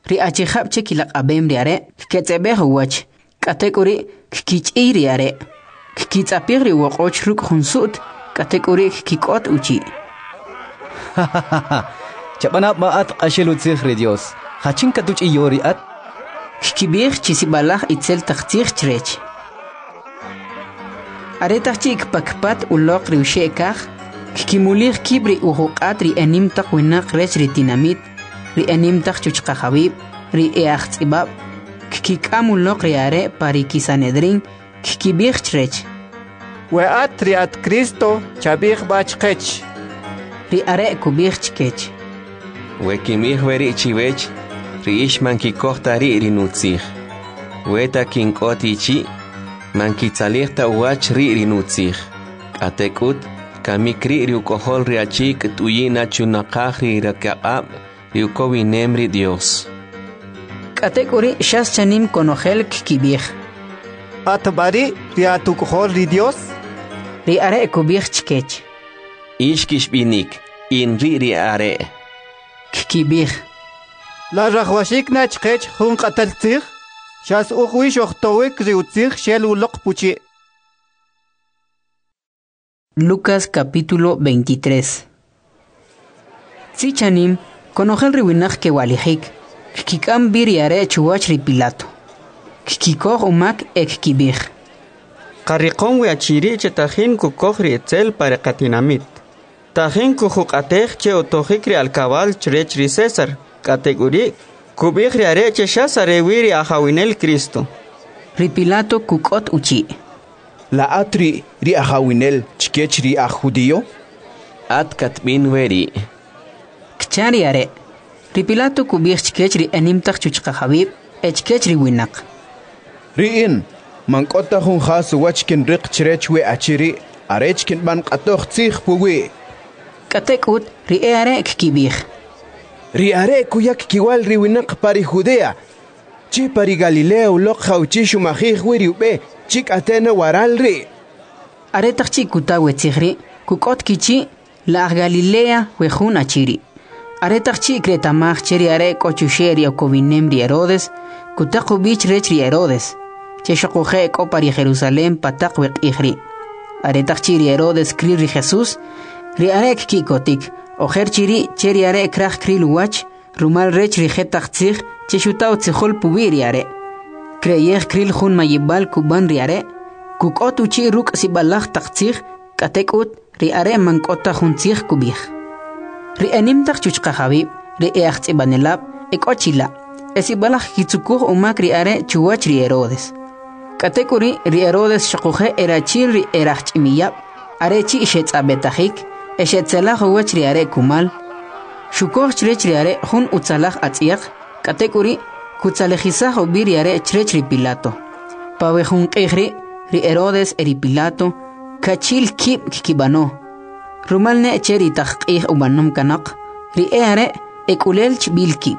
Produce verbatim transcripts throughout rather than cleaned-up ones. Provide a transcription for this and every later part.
ri achihab che kilak abem riare ketebe huwach katekuri kich riare kitzapiri woqoch ruk hunsut katekuri kikot uchi chabana maat qashelu tsikhri Dios hachin katuch iyori at kibir chisibalah itzel takhtikh chrech aretachik pakpat uloq riushekach kimulir kibri uhuqat ri enim taqwinaq rech ri dinamit ri enim taqchuchqa habib ri eaxtibab kikamuloq riare pariki sanedrin kibir chrech we at ri at Cristo chabih bachqech ri are kubir chkech we kimih weri chiwech ri ishman kikohtari ri nutzih weta kinkotichi man kitzalihta uach ri ri nutzih atekut kamikri ri ukohol ri achik tuyina chunaqahri rakab ri ukovinemri Dios katekuri shas chanim konogel kibir atbari ri atukohol ri Dios ri are kubir chkech ishkish binik in ri ri are kibir la rahwashik nachqech hun qataltzig shas ukhwi shohtowek riutzig shel uloq puchi. Lucas capítulo veintitrés. Sichanim konogel riwinaj ke walihik kikam biriare chuwach ri Pilato kikikoh umak ek kibir Qarriqon we achiri che tajin ku kohri etzel para katinamit tajin ku huqatej che otojikri alkabal chrech ri César kategori kubihri are che shasare wiri ajawinel Cristo ri Pilato kukot uchi la atri ri ajawinel chkech ri a judío at katbin weri kchari are ri Pilato kubih chkech ri enim taqchuchqa habib echkech ri winaq ri in mankota hun khas wachkin riq chrech we achiri arechkin ban qatoq tsikh puwi katekut ri are kibih ri are kuyak kiwal ri winaq pari Judea chi pari Galilea uloq khawchi shumajih wiri ube chik atena waral ri are taqchi kutawe tsikhri kukot kichi la Galilea we hun achiri are taqchi kretamaj cheri are kochusheri okobinem ri Herodes kutaqu bich rech ri Herodes che shoqoje ko pari Jerusalem pataq we qihri are taqchi ri Herodes kri ri Jesus ri are kikotik ojer chiri cheri are kraj kri luwach rumal rech ri jetaq tsikh che shutaw tsikhol pubiri are kreyeh kril khun mayibal kuban ri are kukot uchi ruk sibalaj taqtsikh katekut ri are mankota juntsikh kubih ri enim taqchuchqa habib ri eaxtsibanelab ekochila esibalaj kitsukuj umak ri are chuwach ri Herodes katekuri ri Herodes shoqoje erachir ri erachimiyab are chi ishetzabetajik eshetzelaj uwach ri are kumal shukoj chrech ri are jun utzalaj atziaq katekuri kutzalejisaj ubir are chrech ri Pilato pawe jun qihri ri Herodes eri Pilato kachil kib kibano rumalne cheri taqqih ubanum kanaq ri are ekulel chbilki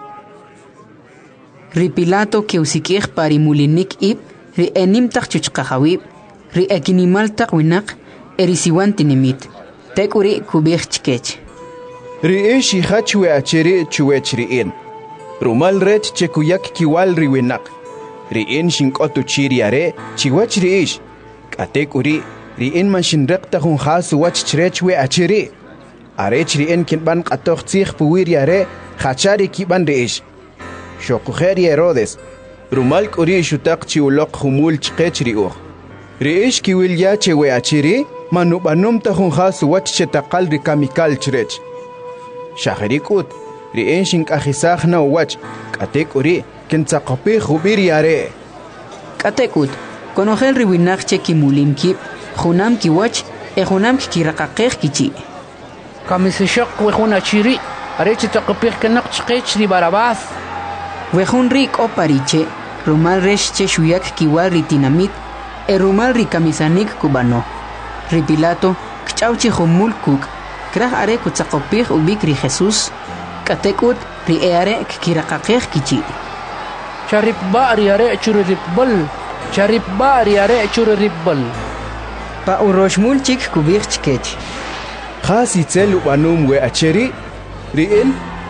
ri Pilato ke usikih pari mulinik ib ri enim taqchuchqa hawib ri ekinimal taqwinaq eri siwantinimit tekuri kubih chkech ri ishi khachwe achiri chuwech ri in rumal rech chekuyak kiwal ri winaq ri in shinqotu chiri are chiwach ri ish katekuri ri in man shinreqta hun khas wach chrechwe achiri arech ri in kinban qatoq tsikh puwiri are khachari kiban ri ish shoqujeri Herodes rumal kuri shutaq chi uloq humul chqech ri uj ri ish kiwil ya chewe achiri manubanum ta hun khas wach chetaqal ri kamikal chrech shahrikut ri in shinkajisaj na wach katekuri kintzaqopi khubiri are katekut konogel ri winaq che kimulim kib junam kiwach e junam kiraqaqej kichi kamisishaq we juna chiri arech taqpih kanaq chqech ri Barabás we jun rik o pariche rumal resh che shuyak kiwal ri tinamit e rumal ri kamisanik kubano ri Pilato kchauchi humul kuk kraj are kutzaqopih ubik ri Jesus katekut ri are kiraqaqej kichi charip ba ri are churibal charip ba ri are churibal pa uroshmul chik kubih chkech khasi tselu banum we acheri ri in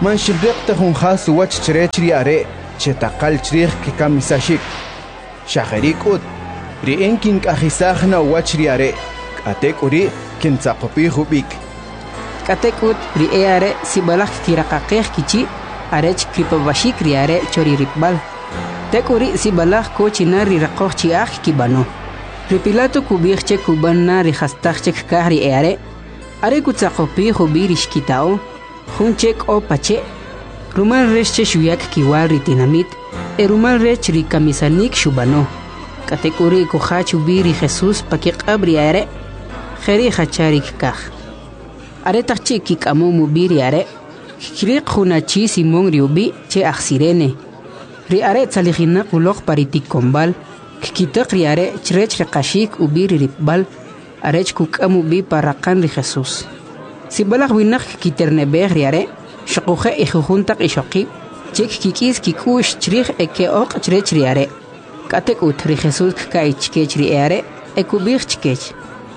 man shibrekta hun khas wach cherechri are chetakal chrih ki kamisashik shaherikut ri enkin kahisahna wachri are atekuri kin tsakopi hubik katekut ri are sibalak kirakaqeh kichi arech kripabashik ri are chori ripbal tekuri sibalak kochina ri raqoh chiah kibano ripilato kubirche kubanna ri khastach kahri are are kutsakopi hubirish kitao hunchek o pache rumal reche shuyak kiwal ri tinamit e rumal rech ri kamisanik shubano katekuri ko khachubiri Jesus pakik abri are kheri khacharik kah are tachi kik amu mubiri are khriq khunachi simon riubi che akhsirene ri are tsalihina qulok paritik kombal kitaq ri are chrech qashik ubiri ribal arech kuk amu bi parakan ri Jesus sibalak winak kiterne ri are shaqoxe ikhuntaq ishaqi chek kikis kikush chrih eke oq chrech ri are katek utri Jesus kai chkech ri are ekubir chkech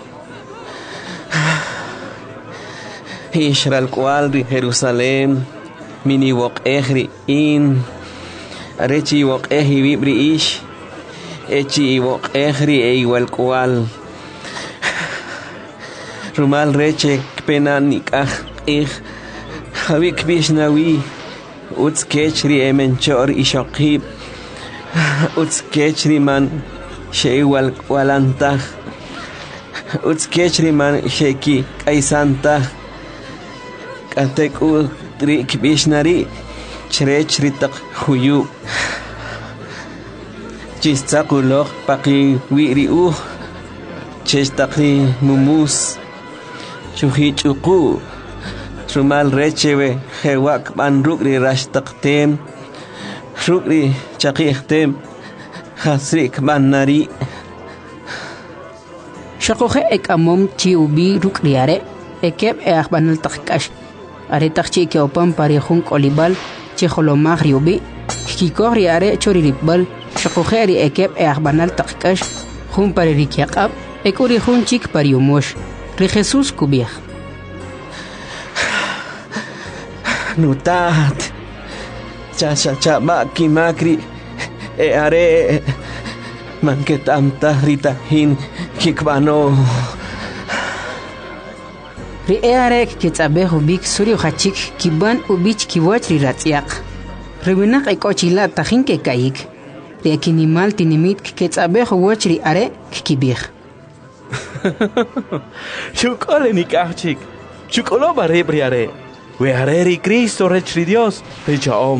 Israel cual ri Jerusalem mini wok ehri in arechi wok ehi vibri ish echi wok ehri e igual cual rumal reche penanik ah ich havik bishnawi uts kechri emenchor ishaqib uts kechri man sheiwal walanta uts kechri man sheki kaisanta katek u trik bishnari chrech ritak huyu chistakulok paqi wiri u chestaqi mumus chuhi chuqu rumal rechewe hewak banrukri rashtaqtem rukri chaqihtem khasrik bannari shaqoxe ek amom chi ubi rukri are ekeb e akhbanal taqkash are taqchi ke opam parihun kolibal chi kholomag riubi kikori are chori ribal shaqoxe ri ekeb e akhbanal taqkash khum paririkyaqab ekuri khun chik pariumosh ri Jesus kubih nutat cha cha cha maki makri e are manketam tahrita hin kikbano ri are kitsabe hubik suri khachik kiban ubich kiwach ri ratsiaq riwinak ekochila tahin ke kayik ri akinimal tinimit kitsabe huwach ri are kibih shukole nikachik shukolo bare briare we are Cristo rechri Dios pechaom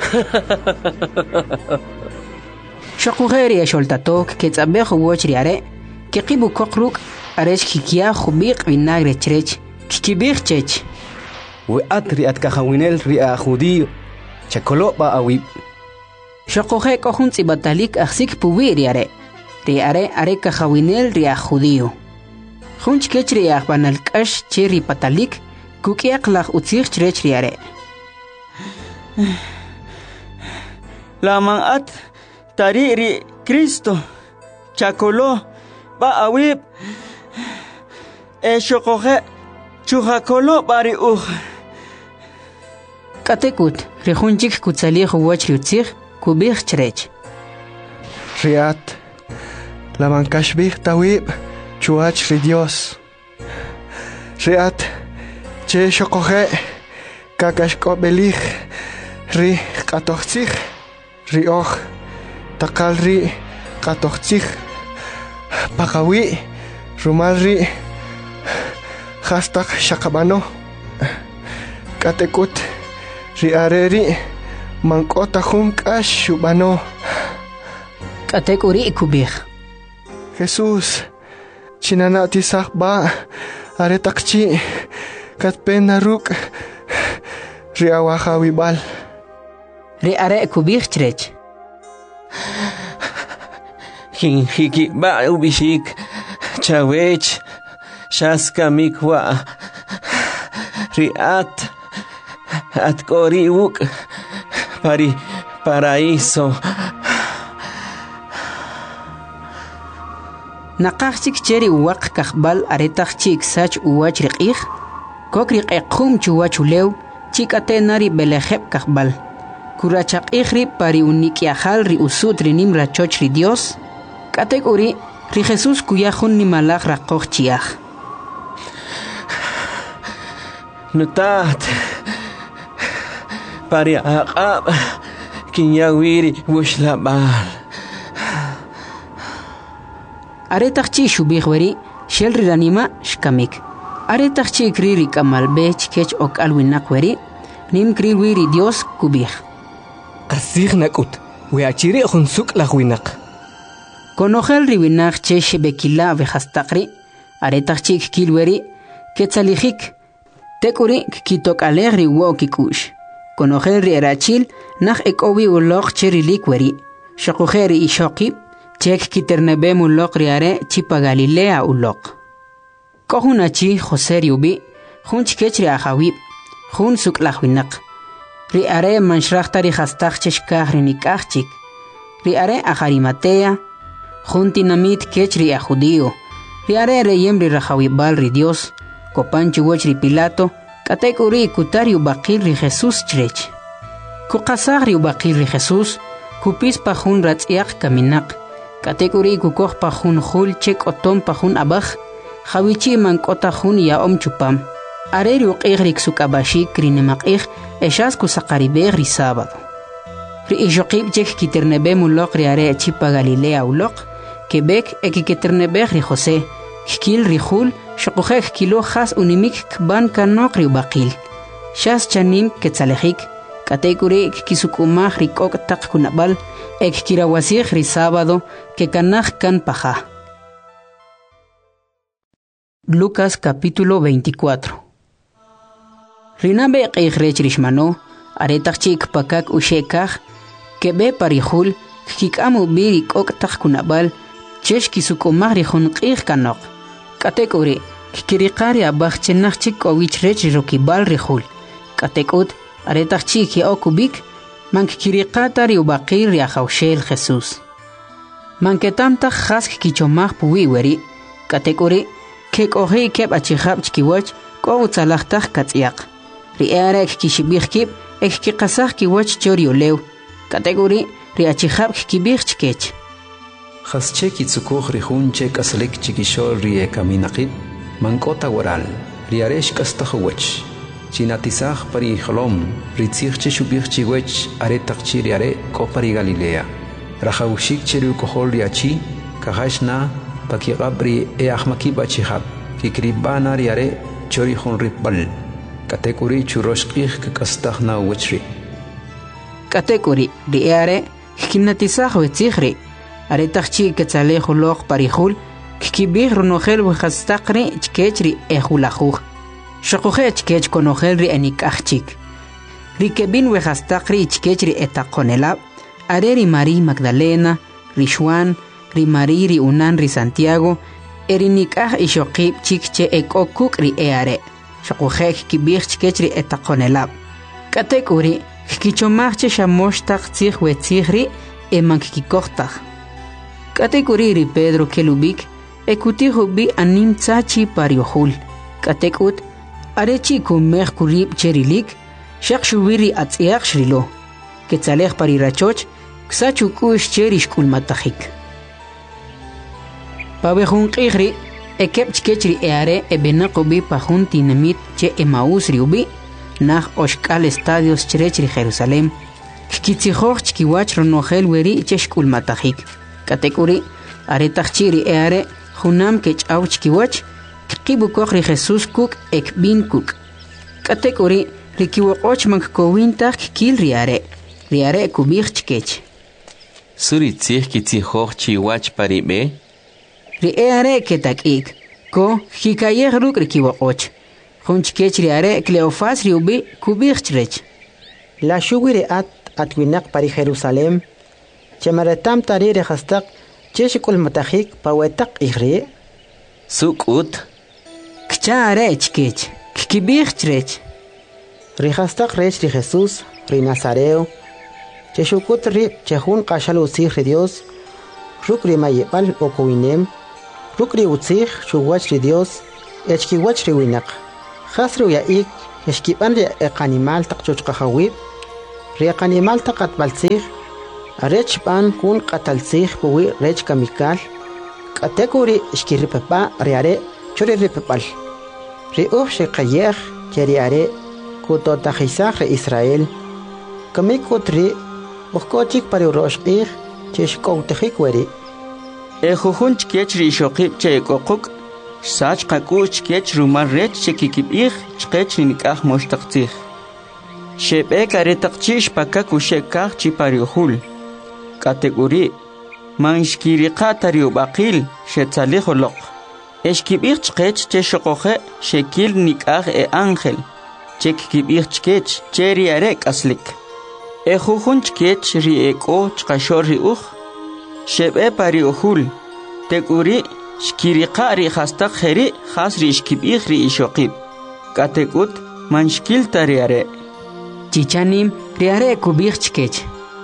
shaqugeri sholtatok kitsabe huwach ri are kiqibu koqruk aresh kikia khubiq vinagre chrech kikibir chech we atri at kahawinel ri a judío chakolo ba awi shaqohe kohun tsibatalik aksik puwi ri are ri are are kahawinel ri a judío khunch kechri a banal kash cheri patalik kukiaq laq utsir chrech ri are laman at tari ri Cristo chakolo ba awi e shaqohe chuhakolo bari uh katekut rehunchik kutsali huwach riutzir kubir chrech riat la mankashbih tawib chuach ri Dios riat che shokohe kakashko belich ri qatochtzich ri och takal ri qatochtzich pakawi rumal ri hashtag shakabano katekut ri areri mankota junkash shubano katekuri kubir Jesus chinanati sakba are takchi katpena ruk ri awahawi bal ri are kubir chrech hin hiki ba ubishik chawech shaska mikwa riat at kori uk pari paraíso naqachik cheri waq kakhbal aretachik sach uwach riqih kokri qequm chuwachulew chikatena ri belejeb kahbal kurachaq ri pari unikiajal ri usut ri nim rachoch ri Dios katek uri ri Jesús kuyajun ni malaj raqoj chiaj nutat pari aqab kinyawiri wuslabal aretaqchi shubij wari shel ri ranima shkamik aretaqchi kriri kamalbe chkech ok alwinaq wari nim kri wiri Dios kubij asig nakut we achiri khunsuk la winaq konojel ri winaq che shebekila ve hastaqri aretaqchi kilweri ketsalijik tekuri kitok alegri wo kikush konojel ri erachil nach ekowi ulog cherilik weri shaqojeri ishoqib chek kiternebe mulok riare chipa Galilea ulok kohunachi José riubi hun chkechri ahawib hun suklahwinaq riare manshrachtari hastaq cheshkah rinikachik riare aharimatea hun tinamit kechri ajudio riare reyemri rahawibal ri Dios kopanchu wochri Pilato katekuri kutari ubaqil ri Jesús chrech kuqasagri ubaqil ri Jesús kupis pa hun ratz'iaq kaminaq katekuri kukoj pa hun jul chek otom pa hun abaj jawichi mankota hun ya om chupam areri uqig rik sukabashi krinemaqig eshas kusaqaribeg ri sábado ri ijoqib chek kiternebe mulok ri are chipa Galilea ulok kebek ekikiternebe ri José kil ri jul shqojek kilo khas unimik kban kanok ri ubaqil shas chanim ketsalejik katekuri kisukumaj ri kok taq kunabal ek kirawasij ri sábado que kanaj kan paja. Lucas capítulo veinticuatro. Rinabe qeijrech rishmano aretachik pakak ushekaj que be parihul kikamu biri kok taq kunabal chesh kisukumaj ri junqij kanok katekuri kiriqari abaj chenaj chik owich rech rokibal rihul katekut aretachik ya okubik man kiriqata ri ubaqir ri ajawshel Jesús man ketamta khask kichomaj puwi weri katekuri kek ohi kep achihab chkiwach ko utsalajtaj katsiaq ri arek kishibij kip ek kiqasaj kiwach choriolew katekuri ri achihab kibij chkech khasche kitsukuj ri hunche kaslik chikishol ri kaminaqib mankota waral ri aresh kastahwach chinatisaj pari kholom ritzig chubij chiwech aretaqchi ri are ko pari Galilea rajawshik cheru kohol ri achi kahashna pakigabri e ahmaki bachihab kikribana ri are chori khon ripbal katekuri churoshqih kakastahna wechri katekuri ri are kinatisaj wetzigri aretaqchi ketzalejo log parihul kibij runojel wehastaqri chkechri ehulajuj shaqoje chkech konojel ri enikachik ri kebin wehastaqri chkechri etaqonelab areri Mari Magdalena ri Juan ri Mari ri unan ri Santiago erinikaj ishoqib chikche ekokuk ri eare shaqoje kibij chkechri etaqonelab katekuri kichomajche shamoshtaq tzij wetzigri emankikojtaj katekuri ri Pedro kelubik ekutijo bi anim tsachi pariohul katekut arechi kumej kurib cherilik shaqshubiri atziaq shrilo ketzalej parirachoch ksachukush cherish kulmatajik pabejun qigri ekep chkechri eare ebenaqobi pajun tinamit che Emaús riubi nach oshkal estadios chrechri Jerusalem kitzijoj chkiwach ronojel weri chesh kulmatajik katekuri aretachiri eare junam kech'aw chkiwach kibukoj ri Jesús kuk ekbin kuk katekuri rikiwoqoch mankowintaj kil riare riare kubij chkech suri tzij kitzijoj chiwach paribe ri eare ketakik ko hikayej ruk rikiwoqoch jun chkech riare Cleofas riubi kubij chrech la shuwiri at atwinak pari Jerusalem chemaratam tari rehastaq cheshikul matajik pawetaq igri sukut kchare chkech kibij chrech rehastaq rech ri Jesús ri Nazareo cheshukut ri chejun qashal usij ri Dios rukri mayebal okowinem rukri utzij shuwach ri Dios echkiwach ri winaq khasru yaik Eshkipan ri ek animal tak chochqahawib. Ri ek animal tak atbalsig. Arech pan kun qatalsig puwi rech kamikal. Katekuri eshkiripapa riare churi ripapal. Ri uf shekayeh cheriare kutotajisaj re Israel. Kamikutri ukochik pari uroshqih cheshkowtejik weri. Ejujun chkech ri shoqib che kokuk. Sach qakuch chkech rumar rech chekikibih chkech nikah moshtaqtih. Shebe karetaqchish pakaku shekah chipariuhul. Kategori manshkiriqa tariubaqil shetsaliholoq. Eshkibih chkech cheshoqoje shekil nikah e ángel. Chekikibih chkech cheriarek aslik. Ejujun chkech ri eko chqashor ri uj. Shebe pariuhul. Teguri shkiriqa ri hastaq kheri khas ri ishkibih ri ishoqib. Katekut manshkil tariare. Chichanim riare kubih chkech.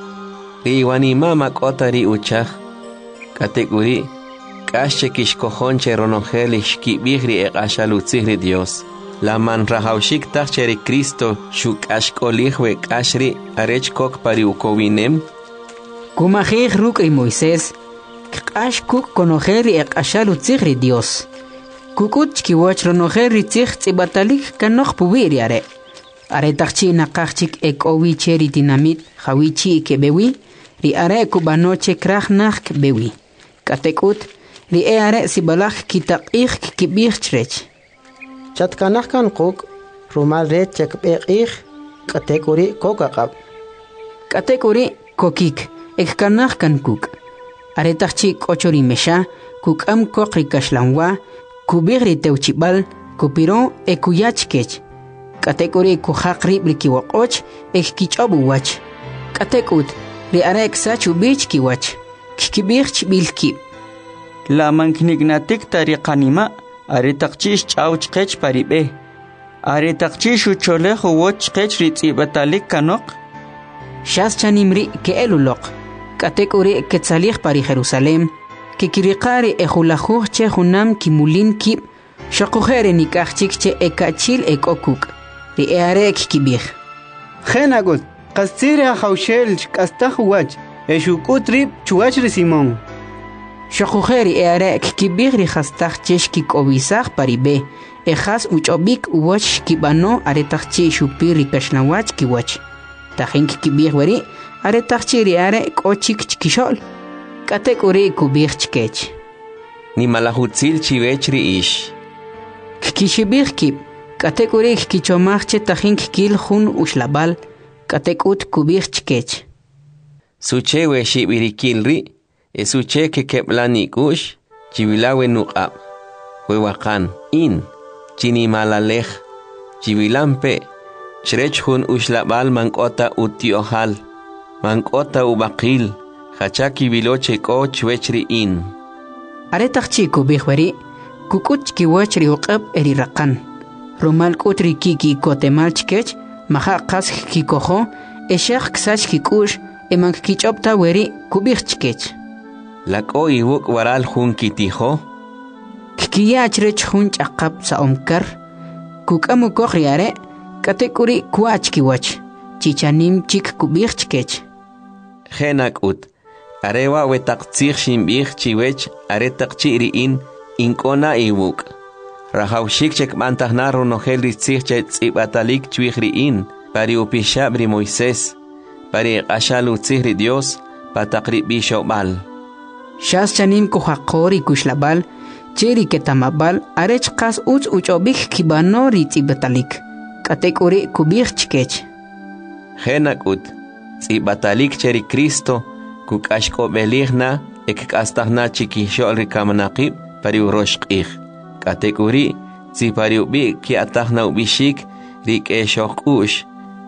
Ri wanima makota ri uchaj. Kateguri kashe kishkojonche ronojel ishkibih ri eqashalutzih ri Dios. La man rahaushik tachche ri Cristo shuk ashkolihwe kashri arech kok pari ukowinem. Kumajih ruk ri Moisés. K'ash kuk konojer ri eq'ashal utzij ri Dios. Kukut chkiwach ronojer ri tzij tzibatalik kanoj puwi ri are. Are tachchi naqaj chik ek'owi che ri tinamit jawi chi kebewi, ri are kubanoche kraj naj kebewi. Katekut, ri e are sibalaj kitaq'ij kibij chrech. Chatkanaj kan kuk, rumal rech chekbeq'ij, katekuri kokaqab. Katekuri kokik, ekkanaj kan kuk. Aretachchi kochori mesha, kukam kokri kashlanwa, kubigri teuchibal, kupiro e kuyachkech. Katekuri kuhakri brikiwakoch, ek kichobu wach. Katekut, ri arek sachu bich kiwach, kikibich bilki. La manknignatik tariqanima, aretachchish chauchkech paribe. Aretachchish ucholej uwochkech ritzibatalik kanok. Shas chanimri ke elulok. Katekuri ketzalich pari Jerusalem, que kirikari ejulajuj che junam kimulin kib, shokujere nikachik che ekachil ekokuk, ri earek kibij. Genagut, kastire haushel kastaj wach, eshukutrip chuach ri Simón. Shokujeri earek kibij ri hastaj cheshki kobisaj paribe, ejas uchobik uwach kibano aretachchi shupiri kashnawach kiwach. Tajink kibij weri, are tachiri are kochik chkishol. Katekuri kubich chkech. Ni malahutzil chivechri ish. Kikishibich kib. Katekuri kichomachche tajink kil hun ushlabal. Katekut kubich chkech. Suche we shibirikilri. Esuche ke keplani kush. Chivilawe nuqab. Huewakan in. Chini malalej. Chivilampe. Chrech hun ushlabal mankota utiohal. Mankota ubaqil, hachaki biloche ko chwechri in. Aretachchi kubihwari, kukuch kiwachri uqab eri raqan. Rumal kutri kiki kotemal chkech, maha qas kikojo, eshaq ksach kikush, emank kichopta weri kubih chkech. Lako iwuk waral hun kitijo. Kikiyachrech hun chaqab sa omkar, kukamu kohriare, katekuri kuach kiwach, chichanim chik kubih chkech. Genak ut. Arewa wetaqtzig shimbig chiwech aretaqchiri in inkona iwuk. Rahaushik chek mantahna ronogel ritzig chet zibatalik chwigri in. Pari upishabri Moisés. Pari qashalu tzigri Dios. Pataqri bishobal. Shas chanim kuhaqori kushlabal. Cheri ketamabal arech qas uch uchobik kibano ritzibetalik. Katek uri kubig chkech. Genak ut. Zibatalik cheri Cristo, kukashko beligna, ek astahna chikishol rikamanaqib, pari uroshqih. Katekuri, zipari ubi ki atahna ubishik, rik eshok ush.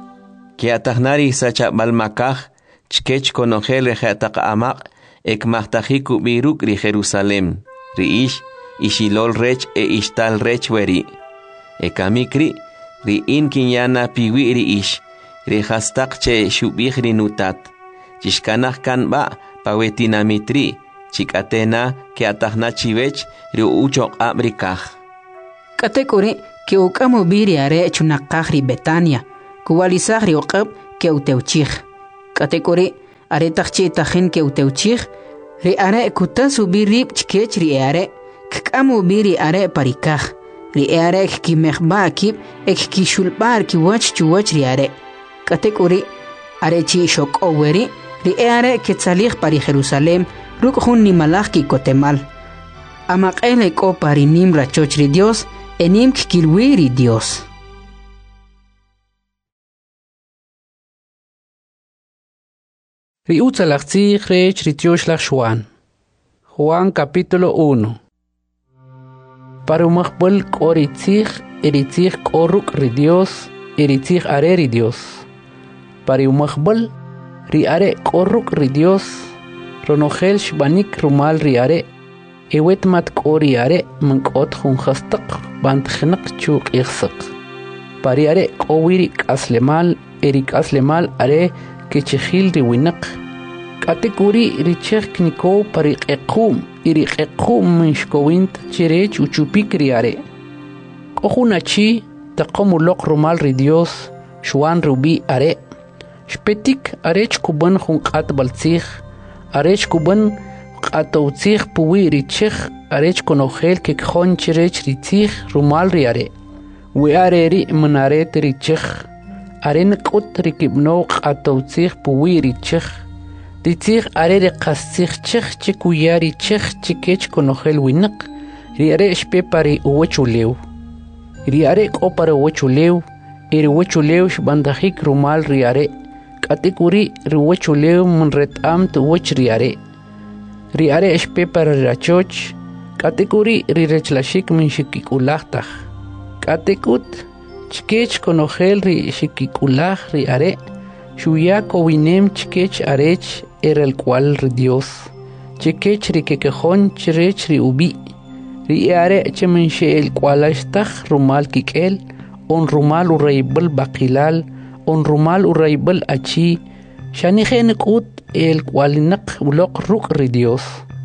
Ki atahnari sacha balmakaj, chkech konogel rejatak amaq, ek mahtajik ubiruk ri Jerusalem. Riish, ishilol rech e ishtal rech weri. Ekamikri, ri in kinyana piwi riish. Rehastak che shubihri nutat. Chishkanah kan ba pawetinamitri. Chikatena ke atahna chivech ri uchok abrikaj. Katekuri que ukamo biri are chunaqaqri Betania kuwalisaqri uqab que uteuchij katekori are taqchi tajin que uteuchij ri are kutasu birib chkech ri are kamo biri are parikaj ri are ki mehba kib ek ki shulbar ki wach chuwach ri are katekori are chi shok oweri ri are que tsalij pari Jerusalem ruk hun ni malaj ki kotemal amaqele ko pari nimra chochri Dios enim kilwiri Dios. Riutza lachtzich rech ritiosh lach Juan. Juan capítulo uno. Para umachbol koritzich eritzich koruk ri Dios eritzich are ri Dios. Para umachbol ri are koruk ri Dios ronogel shbanik rumal ri are ewet mat kori are mankot hun khastaq bant khnaq chuq ikhsaq. Para are kowiri aslemal erik aslemal are كتشخيل دي ونق كاتيكوري ريتشيخ نيكو بريق اقوم إريق اقوم من شكوينت تشيريج وچوبيك رياري كوخونا تشي تقوم اللوق رومال ريديوس شوان روبي أري شبتيك أريج كوبن خون قات بالتسيخ أريج كوبن قاتو تسيخ بوي ريتشيخ أريج كونوخيل كيكخون تشيريج ريتسيخ رومال رياري وياري ري من أريت ريتشيخ أرين كوت ركبنو قاتوتيخ بويري تشخ دي تيخ أري قاسيخ تشخ تشكو ياري تشخ تشكيش كونوخيل وينق ري أري شبي باري وچو ليو ري أري كو باري وچو ليو إري وچو ليو شباندخيك رومال ري أري كاتيكوري ري وچو ليو من رت أمت وچ ري أري ري أري شبي باري راتشوش كاتيكوري ري رجلاشيك من شكيك ولاختخ كاتيكوت chkech konogel ri shikikulaj ri are shuya kowinem chkech arech era el cual ri Dios chkech ri kekejon chrech ri ubi ri are chemenshe el cual ashtaj rumal kikel on rumal uraybel baqilal on rumal uraybel achi shani khenqut el cual naq uloq ruk ri Dios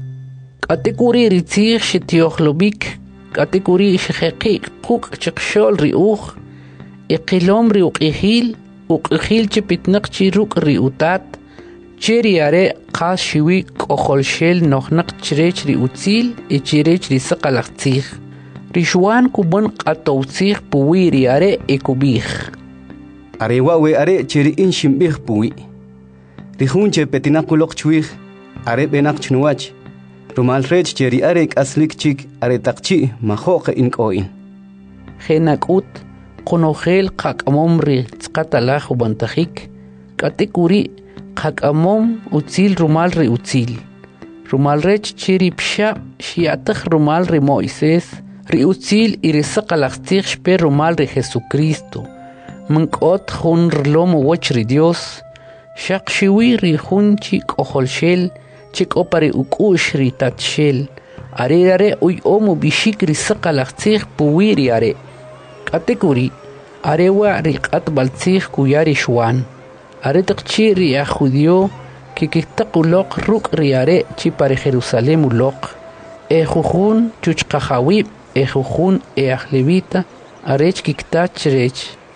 katekuri ri tzig shitiohlobik katekuri shekhi quk chqshol ri uj إقلام ري وقيخيل وقيخيل جبتنق جيروك ري وطات جيري عري قاس شوي كوخولشيل نوخنق جريج ري وطيل إجريج ري سقلق تيخ ريشوان كوبن قطو تيخ بوي ري عري إكوبيخ عري واوي عري جيري إنشم بيخ بوي ريخون جبتنق لوق جويخ عري بينق جنواج رمال ريج جيري عريك أسليك جيك عري تقجي مخوق إنك أوين خيناك أوت قنوخيل قاك أموم ري تقاتلاخ وبنتخيك كاتيكوري قاك أموم وتيل رمال ري وتيل رمال ريج تشيري بشا شياتخ رمال ري مويسيس ري وتيل إري سقلاختيخ شبير رمال ري جيسو كريستو من قوت خون رلوم ووچ ري ديوس شاق شوي ري خون چيك أخولشيل چيك أوباري وكوش ري تاتشيل أري راري أوي أومو بيشيك ري سقلاختيخ بويري أري كاتيكوري أريوا ريقات بالتيخ كوياري شوان أريتق تشي ريا خوديو كي كتقو لوق روك رياري تشي باري خيروساليم ولوق إخوخون تشوش قخاويب إخوخون إخليبيتا أريش كيكتا تشريش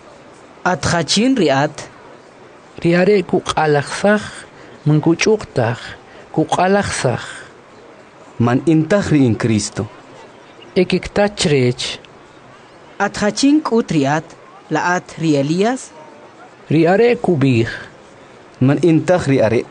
أتخاتشين ريات رياري كوك ألخسخ من كوشوقتخ كوك ألخسخ من إنتخ ري إن كريستو إكيكتا تشريش أتخاتشين كوتريات لأت ريالياس رياري كوبيخ من إنتخ رياري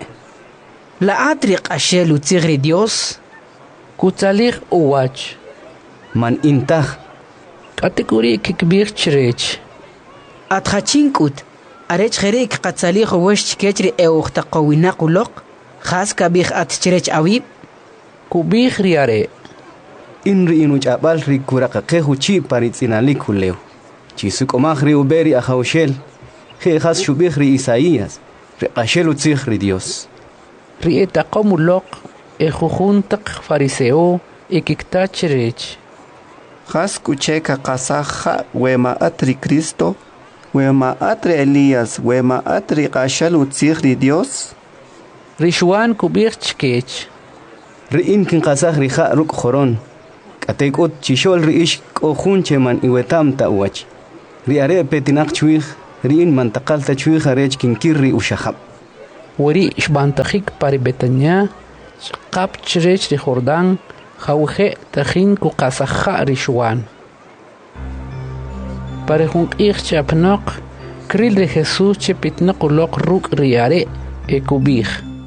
لأت ريق أشيلو تيغري ديوس كوتاليخ أواج من إنتخ كاتيكوري كبير تشريش أتخاتشين كوت أريج خريك قتاليخ وش كيتري أوخ تقوينا قلق خاص كبيخ أتشريش أويب كوبيخ رياري إن رئينو جابال ري كوراقا قيخو چي باريتسينا ليكو ليو چي سوكو ماخ ري وبيري أخاوشيل خي خاص شبيخ ري إساياس ري قاشيلو تسيخ ري ديوس ري تقوم اللوق إخوخون تق فاريسيو إكيكتا تشريش خاص كوچيكا قاساخا وما أتري كريستو وما أتري إلياس وما أتري قاشيلو تسيخ ري ديوس ريشوان كوبيخ تشكيش رئين كن قاساخ ري خاء روك خورون Katekut chishol riish kohun cheman iwetam ta uach. Riare petinak chuig riin mantakal ta chuig arech kinkirri ushahab. Wari shbantakhik pari Betania qap chrech ri Jordan khawhe takhin ku qasakha rishwan. Pare hunk ich chapnok kril de Jesús chepitnak ulok ruk riare ekubih.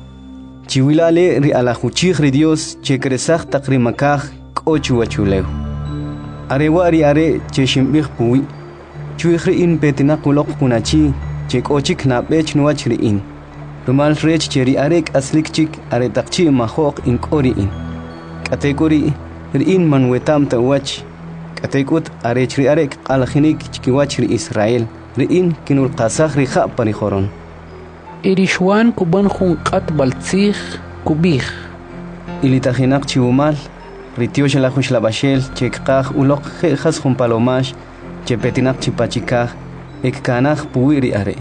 Chiwilale ri alajuchig ri Dios che kresach takrimakaj kochu achuleu. Arewa ri are che shimbih puwi. Chuigri in petinak ulok kunachi che kochik na bech nuach ri in. Rumal rech che ri arek aslik chik are takchi mahok in kori in. Kategori ri in manwetam ta wach. Katekut are chri arek alkhinik chikiwach ri Israel. Ri in kinul qasakh ri kha pani khoron. Irishwan kuban khun qat baltzig kubih. Ilitajinak chiumal ritio shela khush la bashel chekqaj ulok khas khun palomash chepetinak chipachikaj ekkanaj puwiri are.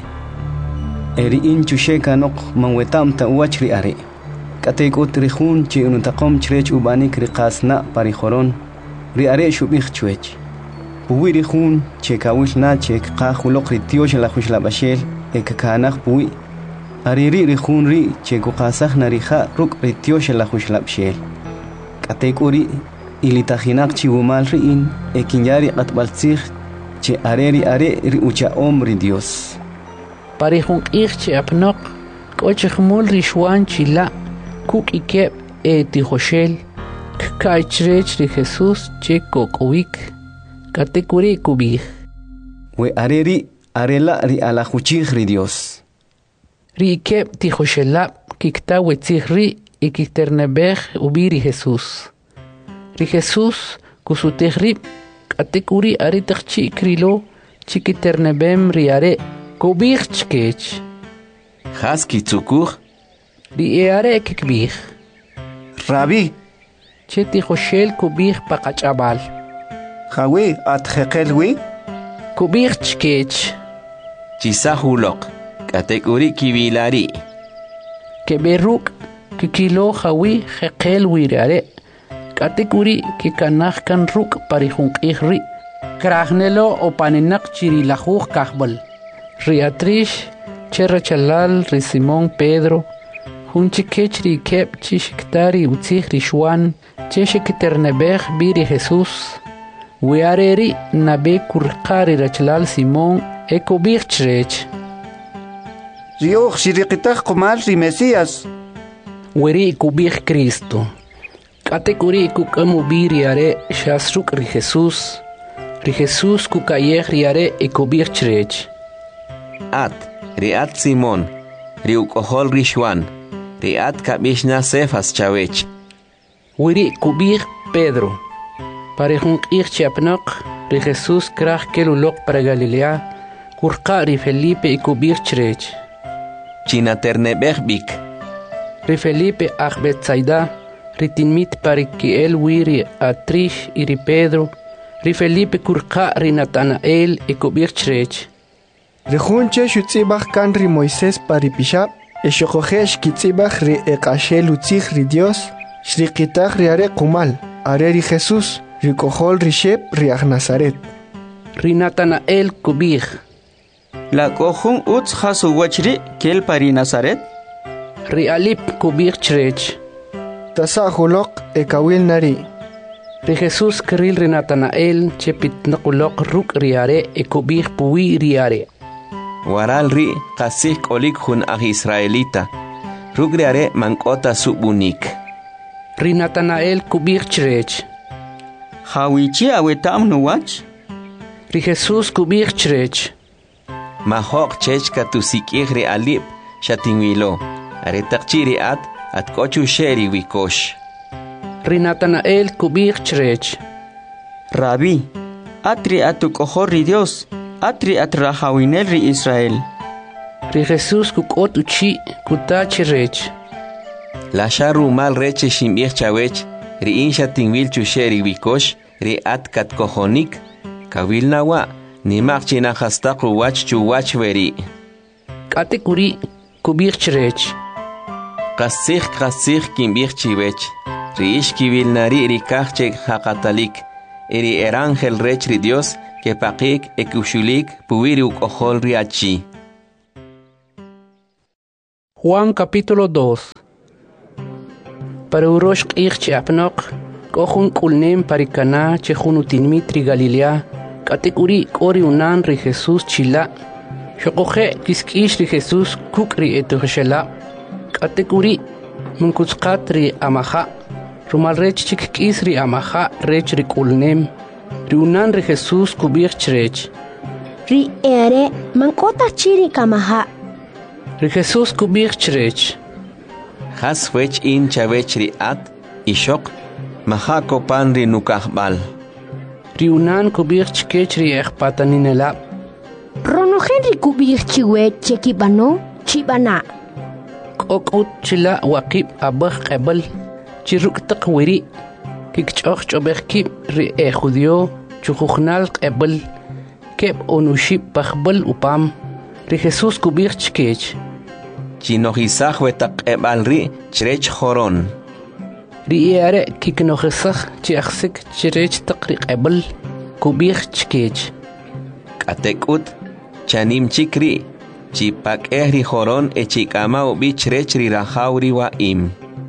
Eri in chushe kanok manwetam ta wachri are. Katekut ri khun chi ununtaqom chrech ubanik ri qasna pari khoron. Ri are shubih chwech. Puwiri khun chekawil na chekqaj ulok ritio shela khush la bashel ekkanaj puwi. Ariri ri khun ri cheko qasakh narija ruk ritio shela khush la bashel. Katekuri ilitajinak chiwumal ri in ekinyari qatbaltzig che areri are ri ucha omri Dios. Pari hunk ich che apnok kochkhmul ri shwan chila kuk ikep e tijoshel kkaichrech ri Jesús che kokowik katekuri kubih. We areri arela ri alajuchig ri Dios. Ri ikep tijoshela kikta wetzig ri ikiternebej ubiri Jesús. Ri Jesús kusutejri katekuri are takchi krilo chikiternebem riare kubih chkech. Haski tzukur. Ri eare kikbih. Rabi. Cheti joshel kubih pakachabal. Jawi atjekelwi. Kubih chkech. Chisahulok. Katekuri kibilari. Keberuk kikilo jawi jekel wirare. Katekuri kikanaj kan ruk parihunk ihri. Kragnelo o panenak chirilajuj kahbal. Riatrish cherrachalal ri Simón Pedro. Hunchikech ri kep chishiktari utzig ri Shwan. Cheshikiternebej biri Jesús. Wiareri nabe kurkari rachalal Simón ekobich chrech. Rioch shiriqitaj qumal ri Mesías. Weri kubih Cristo. Katekuri kukamu biriare shasruk ri Jesús. Ri Jesús kukayej riare ekubih chrech. At, riat Simón, ri ukohol ri Shwan, riat kabishna Cefas chawech. Weri kubih Pedro. Parejunk ich chapnok, ri Jesús kraj kelulok para Galilea, kurqa ri Felipe ekubih chrech. Chinaternebej bik. Ri Felipe ach Betsaida, ri tinmit parikiel wiri atrish iri Pedro, ri Felipe kurqa ri Natanael ekubih chrech. Ri junche shutzibach kan ri Moisés paripishab, eshokojesh kitzibach ri ekashel utzig ri Dios, shriqitach ri are kumal, are ri Jesús, ri kohol ri shep ri ach Nazaret. Ri Natanael kubih. La kohun utz hasu wachri kel pari Nazaret. Ri alip kubih chrech. Tasahulok ekawil nari. Ri Jesús kril ri Natanael chepitnakulok ruk riare ekubih puwi riare. Waral ri qasik olik hun ag Israelita. Ruk riare mankota subunik. Ri Natanael kubih chrech. Hawichi awetam nuwach. Ri Jesús kubih chrech. Mahok chechka tusikih ri alip shatingwilo. Are takchiri at at kochu sheri wikosh. Ri Natanael kubih chrech. Rabi, atri atukohor ri Dios, atri atrahawinel ri Israel. Ri Jesús kukot uchi kutachi rech. La sharu mal reche shimbich chawech, ri insha tingwil chusheri wikosh, ri at kat kohonik, kawil nawa, ni makchina hastaku wach chu wach veri. Katekuri kubih chrech. Qasik qasik kimbich chiwech, riishkibil nari rikachek hakatalik, eri erangel rech ri Dios, que pakik ekushulik puwiri ukohol riachi. Juan capítulo dos. Para urosh q'ich apnok, kohun kulnem parikana chejunutin mitri Galilea, katekuri kori unan ri Jesús chila, shokoje kiskish ri Jesús kukri etuhshela, katekuri munkutskat ri amaha, rumal rech chikkis ri amaha rech ri kulnem, ri unan ri Jesús kubich rech. Ri ere mankota chiri kamaha. Ri Jesús kubich rech. Has wech in chavech ri at, ishok, maha kopan ri nukahbal. Ri unan kubich kech ri ekpataninela. Rono Henry kubich chiwe chekibano, chibana. Kokut chila wakib abah qebel, chiruk taqwiri, kikchoch chobekib ri e judio, chukukhnal qebel, keb onushib pachbel upam, ri Jesús kubich kech. Chinohisach wetak ebal ri chrech horon. Ri ere kiknohisach chiachsik chrech taqri qebel, kubich kech. Katekut, chanim chikri, chipak ehri horon e chikama ubi chrech ri rahauri wa im.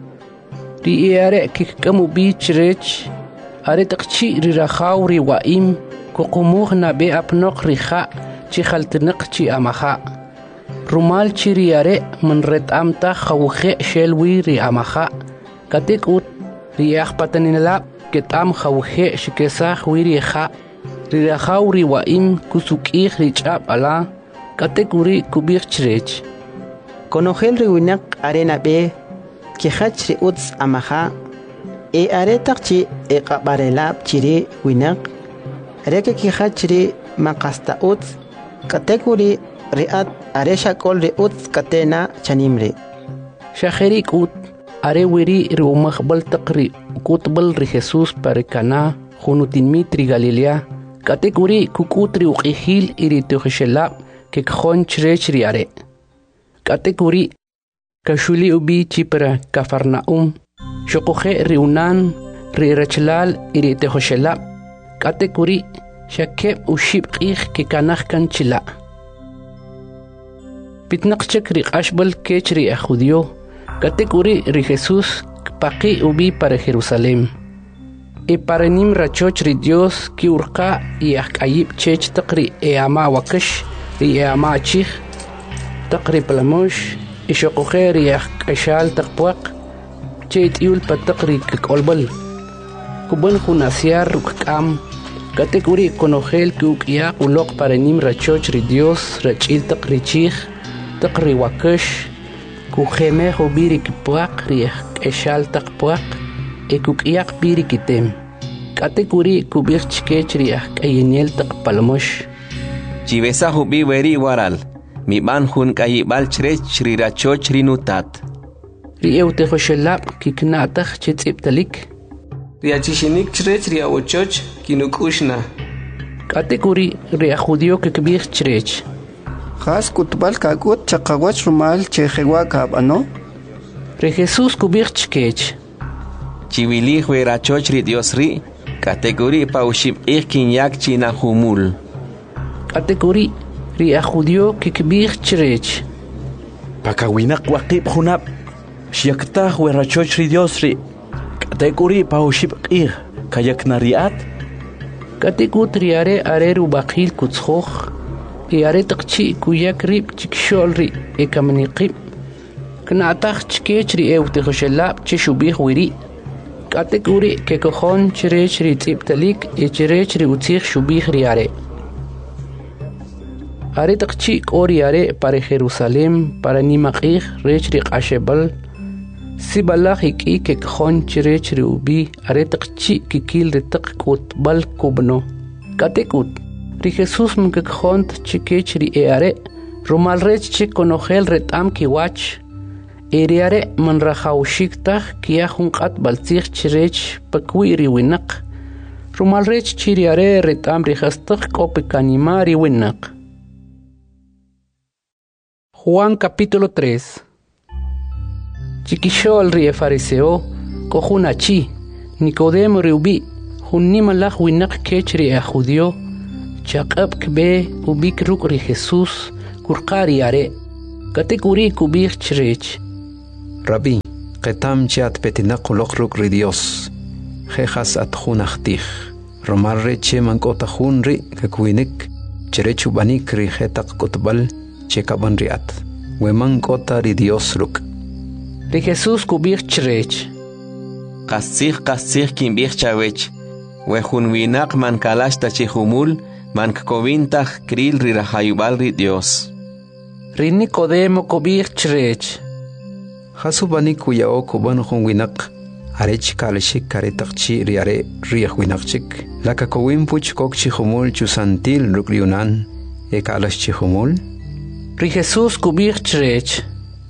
Ri ere kikamu bi chrech, are taqchi ri rahauri wa im, kukumuh na be apnok riha, chichaltinak chi amaha. Rumal chiri are man ret amta khawkhe shelwi ri amaha, katekut, ri akpataninala, ketam khawkhe shikesah wiri ha, ri rahauri wa im kusukih ri chab ala, katekuri kubich chrech. Konogel ri winak arena be, kihach ri uts amaha, e are takchi e kabarelab chiri winak, reke kihach ri makasta uts, katekuri riat aresha kol ri uts katena chanimre. Shaherik ut, are wiri ri umakhbal taqri, kutbal ri Jesús parikana, junutin mitri Galilea, katekuri kukutri uqihil iri tuhshelab, que kjon chrech ri are. Katekuri kashuli ubi chipra Kafarnaum, shokoje ri unan ri rachlal iri tehoshelab, katekuri shakeb ushib qih que kanach kan chila. Pitnaqchek ri qashbal kech ri judio, katekuri ri Jesús paqi ubi para Jerusalem. E para nim rachoch ri Dios ki urqa y akayib chech taqri e ama wakash ri e ama chih taqri palamosh e shokoje ri akashal taqpuaq chet iul pataqri kolbal kuban kunasiar rukam katekuri konogel ki ukya ulok para nim rachoch ri Dios rachil taqri chih taqri wakash kujeme hobiri kipuaq ri akashal taqpuaq e kukyak biri kitem. Katekuri kubich chkech ri akayeniel taqpalmosh. Chivesa hubi weri waral. Mi ban hun kayibal chrech ri rachoch ri nutat. Ri eute hoshelab kiknatach chetziptalik. Ri achishinik chrech ri awochoch kinukushna. Katekuri ri ajudio kikbich chrech. Khas kutbal kakut chaqawach rumal chejewa kabano. Ri Jesús kubich chkech. Chivili huera chochri Dios ri, kategori paushib ikin yak china humul. Kategori ri ajudio kikbich chrech. Pakawinak waqib hunab, shiaktah huera chochri Dios ri, kategori paushib ik, kayak nariat. Kategut riare are rubakil kutshoch, e are takchi kuyak rib chikshol ri e kamaniqib. Knatach chkech ri eute khoshelab chishubih wiri. Kategori que cojon chrech ri tiptalik e chrech ri utzich shubih ri are. Are takchi ori are para Jerusalem para nimaqih rech ri qashebal. Sibalach iki que cojon chrech ri ubi are takchi kikil ri taqkut bal kubno. Katekut ri Jesús mkekjon chikech ri e are. Rumal rech chik konogel retam kiwach. Eriare man rahaushikta kia hunqat baltzich chirech pakwiri winak. Rumal rech chiriare retam rihastak kopekanimari winak. Juan capítulo tres. Chiquishol rie fariseo, kohuna chi Nicodemo riubi hunnima lach winak kechri a judio chaqab kbe ubik ruk ri Jesus kurqari are katekuri kubir chrech Rabbi qetam chat petina qoloq ruk ri Dios jejas at khunachtig romarre che mankota khunri kakwinik cherechu banik ri jetaq kotbal chekaban riat we mankota ri Dios ruk ri Jesus kubir chrech qasig qasig kimbir chawech we hunwinaq man kalashta chihumul man kovintah kril ri rahayubal ri Dios ri Nicodemo kubir chrech Hasubani kuyao kuban hunwinaq arech kalishik karetaqchi riare riahwinaqchik laka kowin puch kokchi humul chusantil rukriunan e kalashchi humul ri Jesus kubir chrech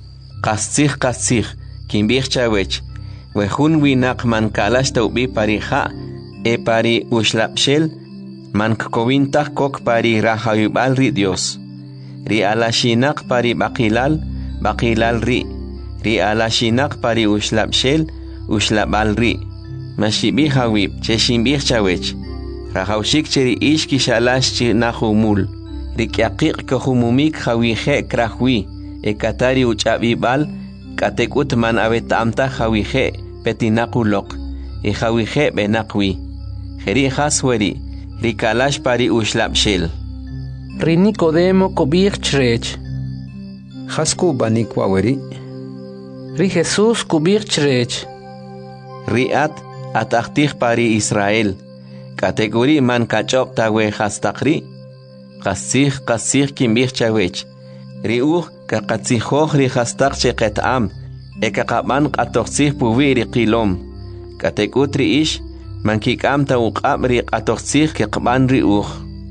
qasig qasig kimbir chawech we hunwinaq man kalashta ubi parija e pari ushlapshel man kovintah kok pari rahayubal ri Dios ri alashinaq pari baqilal baqilal ri ri alashinaq pari ushlapshel ushlabal ri mashibi hawib cheshimbir chawech rahawshik cheri ishki shalash chi nahumul ri kyaqiq kohumumik hawihe krahwi e katari uchabibal katekut man avetamta hawihe petinaquloq e hawihe benaqwi Jeri hasweri, ri kalash pari ushlapshel. Ri Nicodemo kobir chrech. Hasku banik waweri. Ri Jesus kubir chrech. Ri at atachtig pari Israel. Kategori man kachop tawe hastakri. Qasig qasig kimbir chawech. Ri uh kaqatsihoh ri hastak cheqet am. Ekaqaban qatoxig puwi ri qilom. Katekutri ish. Man kikam ta uqab ri qatoxig kiqban ri uj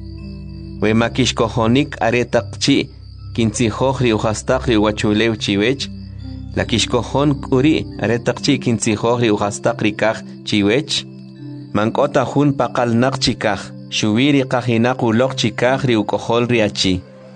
we makish kohonik aretaqchi kintsihoh ri uhastaq ri wachulew chiwech la kishkohon kuri aretaqchi kintsihoh ri uhastaq ri kaj chiwech man kota hun paqal naqchikaj shubiri qajinaq uloq chikaj ri ukohol ri achi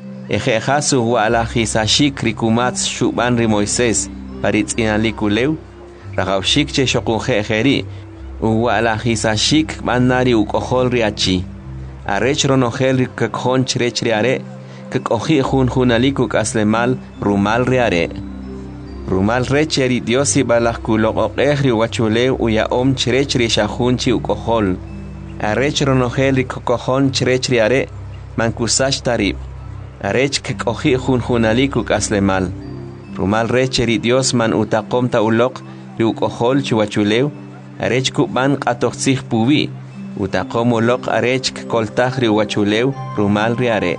ejejasu wala hisashik ri kumats shuban ri Moisés paritz'inalikulew raqawshik che shoquje ejeri Uwala hisashik manari ukohol riachi. Arech ronogel kakon chrech riare. Kakohi hun hunaliku kaslemal rumal riare. Rumal recheri diosi balak kulok okehri wachule uya om chrech rishahunchi ukohol. Arech ronogel kakohon chrech riare. Mankusash tarib. Arech kakohi hun hunaliku kaslemal. Rumal recheri dios man utakom ta ulok ri ukohol chiwachuleu. Arech kuban qatoxig puwi utaqom uloq arech koltaj ri wachulew rumal riare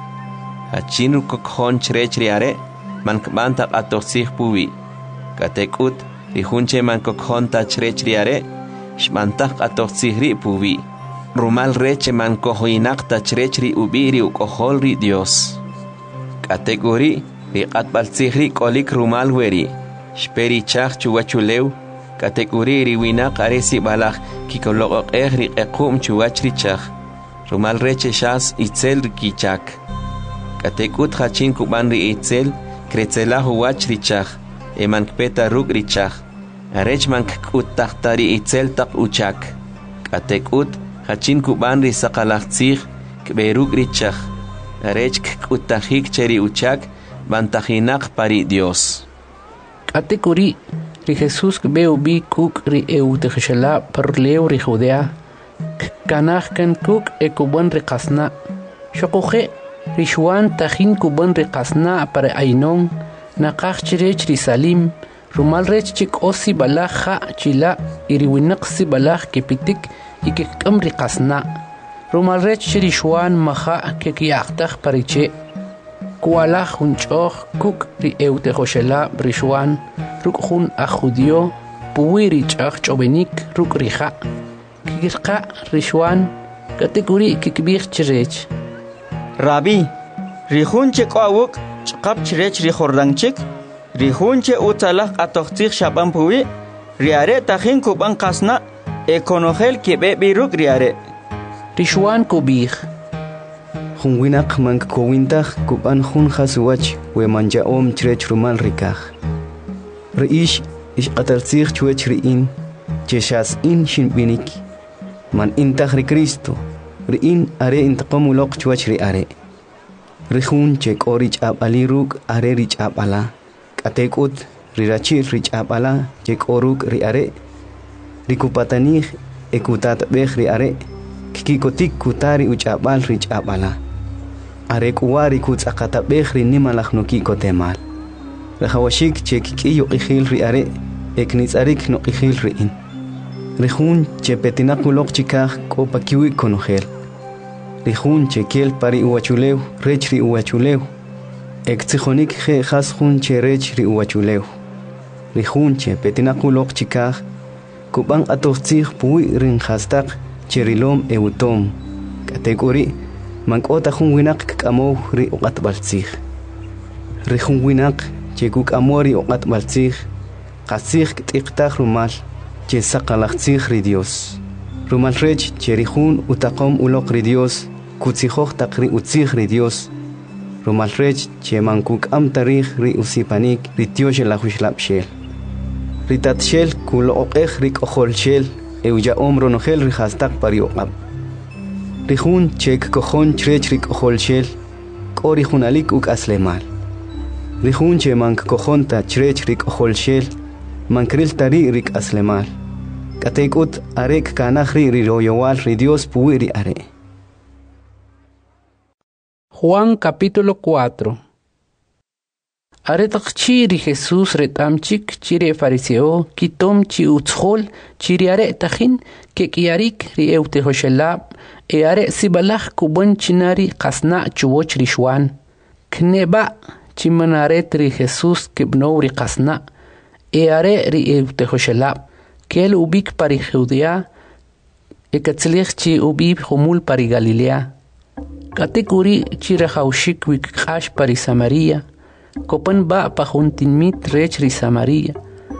achin kokjon chrech riare man kban ta qatoxig puwi katekut ri hunche man kokjon ta chrech riare shmantaj qatoxig ri puwi rumal reche man kohinaq ta chrech ri ubiri ukohol ri Dios kategori ri qatbalzig ri kolik rumal weri shperi chaj chuwachulew Kategori riwinaq aresi balaj kikoloq ejri equm chuachri chaj rumal reche shas itzel kichak katekut hachin kuban ri itzel kretzelah wachri chaj eman kpeta ruk ri chaj arech man kut tahtari itzel taq uchak katekut hachin kuban ri saqalaqtzig kberuk ri chaj arech kut tajik cheri uchak bantajinaq pari Dios kategori ri Jesus kbeu bi kuk ri eutejela per leu ri Judea kanaj kan kuk e kuban ri qasna shoquje ri Juan tajin kuban ri qasna par ainon naqaj chrech ri Salim rumal rech chik osi balaja chila iri winaqsi balaj kepitik ikikam ri qasna rumal rech ri Juan maja ke kiaqtaj pariche kuala junchoj kuk ri eutejela ri Juan ruk hun a judio puwiri chaq chobenik ruk riha kikirqa rishwan kategori kikbir chrech Rabbi rihun che qawuk chqab chrech ri khordangchik rihun che utalaq atoxtig shaban puwi riare tajin kuban qasna ekonogel kebe biruk riare rishwan kubir Hunwinaq man kowintaq kuban hun khaswach we manja om chrech rumal rikaj Reish ish qatalzig chwech riin cheshas in shinbinik man intagri Cristo ri in are intaqamuloq chuach ri are rihun chek orich ab aliruk are rich ab ala katekut rirachi rich ab ala chek oruk ri are rikupatani ekutat beh ri are kikotik kutari uchabal rich ab ala are kuwari kutsakata beh ri nimalakh no kikotemal rahawashik chek kiyo ikhil ri are eknits arik no ikhil ri in rihun chepetinakulok chikah ko pakiwi konogel rihun chekel pari uachulew rech ri uachulew ektsijonik je khashun che rech ri uachulew rihun chepetinakulok chikah kubang atochich puwi rin khastak cherilom eutom kategori mankota jun winak kamo ri uqat baltzich rihun winak chekuk amori uqat baltzich qasich tiqtaq rumal che saqalaqtzich ri Dios rumal rech cherihun utaqom uloq ri Dios kutsijoq taqri utzich ri Dios rumal rech che mankuk am tarikh ri usipanik ri Dios la hushlapshel ritat shel kulo oqej rik ojol shel euja omro nogel ri hastak parioqab rihun chek kojon chrech rik ojol shel kori junalik uk aslemal rihun che mank kojonta chrech rik ojol shel mankril tari rik aslemal katekut arek kanahri ri royowal ri Dios puiri are. Juan capítulo cuatro. Aretak chiri Jesús retamchik chiri fariseo kitom chi utschol chiri are tajin ke kiarik ri eute hoshelab e are sibalach kubon chinari qasna chuwoch rishwan kneba chimanaret ri Jesús kibno ri qasna e are ri eute hoshelab kel ubik pari Judea e katzlich chi ubib humul pari Galilea katekuri chiri haushik wik qash pari Samaria kopan ba pajuntin mit rech ri Samaria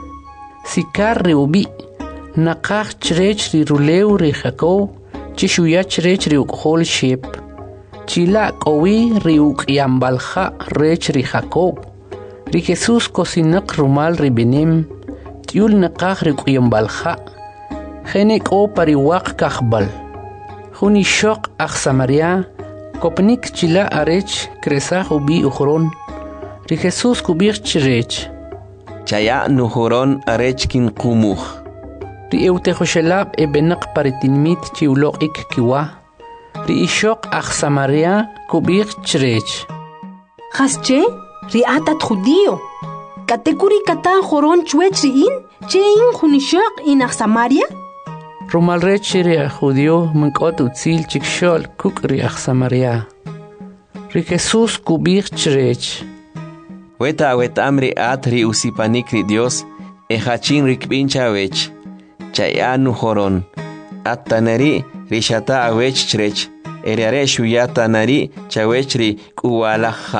sikar ri ubi naqach chrech ri rulew ri Jacob chishuyach rech ri uqhol shep chila qowi ri uqyambalja rech ri Jacob ri Jesús kosinaq rumal ri benem tiul naqach ri uqyambalja jene qo pari waq kajbal juni shoq aj Samaria kopnik chila arech kresaj ubi ukhron ri Jesús kubich chrech chaya nuhuron arech kin qumuj ri eute hoshelab e benaq paritinmit chiuloq ik kiwa ri ishok aj Samaria kubich chrech Hasche ri atat judío katekuri kata joron chwech ri in che in junishok in aj Samaria rumal rech ri judío mankot utzil chikshol kuk ri aj Samaria ri Jesús kubich chrech Weta weta amri atri usipanik ri Dios e hachin rikbincha wech chaya nuhoron atanari rishata awech chrech eriare shuyata nari chawech ri kuwalaha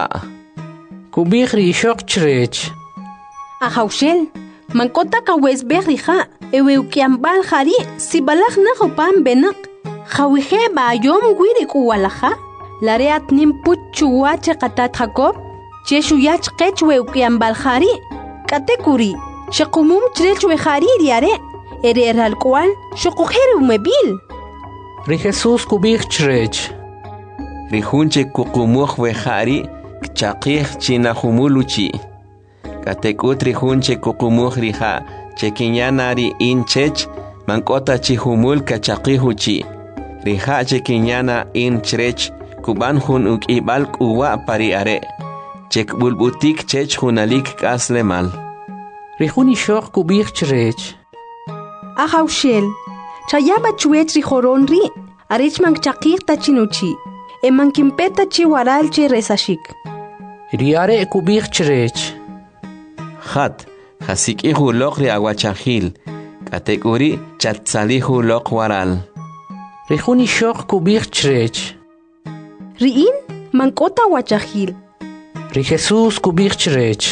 kubich ri shok chrech Ajaushel mankota kawes berija ewe ukiambal hari sibalach na hopam benak khawije ba yom gwiri kuwalaha lareat nim puchuwa chaqatat Jacob Cheshu yach qechwe ukiambal khari katekuri shaqumum chrechwe khari riare ere eral kwal shoqojer umebil ri Jesús kubich chrech ri hunche kuqumuj we khari kchaqih china humuluchi katekut ri hunche kuqumuj ri ha chekinyanari inchech mankota chi humul kachaqihuchi ri ha chekinyana in chrech kuban hun ukibal kuwa pari are chek bulbutik chech hunalik kaslemal rihuni shok kubich chrech Ajaushel chayaba chwech ri joron ri arich man chaqir tachinuchi e man kimpeta chi waral chi resashik riare kubich chrech khat hasik ihu loq ri awachahil kategori chatsalihu loq waral rihuni shok kubich chrech riin mankota wachahil ri Jesús kubich chrech